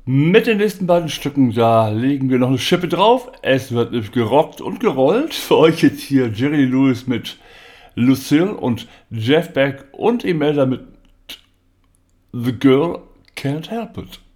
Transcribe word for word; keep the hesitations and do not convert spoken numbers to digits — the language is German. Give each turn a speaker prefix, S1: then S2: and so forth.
S1: Mit den nächsten beiden Stücken, da legen wir noch eine Schippe drauf. Es wird nämlich gerockt und gerollt. Für euch jetzt hier Jerry Lewis mit Lucille und Jeff Beck und Imelda mit The Girl Can't Help It.